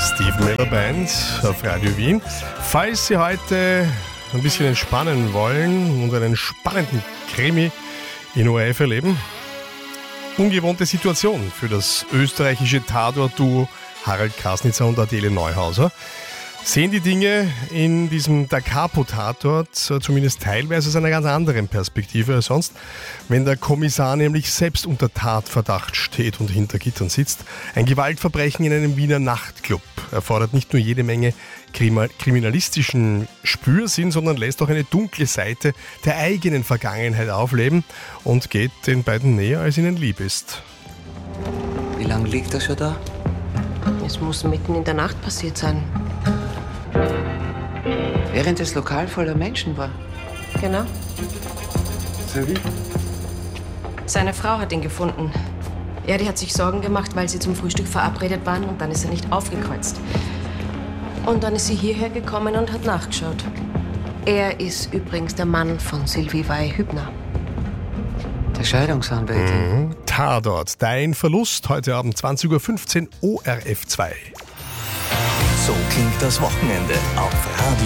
Steve Miller Band auf Radio Wien. Falls Sie heute ein bisschen entspannen wollen und einen spannenden Krimi in ORF erleben, ungewohnte Situation für das österreichische Tatort-Duo Harald Krasnitzer und Adele Neuhauser. Sehen die Dinge in diesem Da Capo-Tatort zumindest teilweise aus einer ganz anderen Perspektive als sonst, wenn der Kommissar nämlich selbst unter Tatverdacht steht und hinter Gittern sitzt. Ein Gewaltverbrechen in einem Wiener Nachtclub erfordert nicht nur jede Menge kriminalistischen Spürsinn, sondern lässt auch eine dunkle Seite der eigenen Vergangenheit aufleben und geht den beiden näher, als ihnen lieb ist. Wie lange liegt er schon da? Es muss mitten in der Nacht passiert sein. Während das Lokal voller Menschen war. Genau. Sylvie? Seine Frau hat ihn gefunden. Die hat sich Sorgen gemacht, weil sie zum Frühstück verabredet waren und dann ist er nicht aufgekreuzt. Und dann ist sie hierher gekommen und hat nachgeschaut. Er ist übrigens der Mann von Sylvie Wey-Hübner. Der Scheidungsanwältin. Tatort, dein Verlust, heute Abend 20.15 Uhr, ORF 2. So klingt das Wochenende auf Radio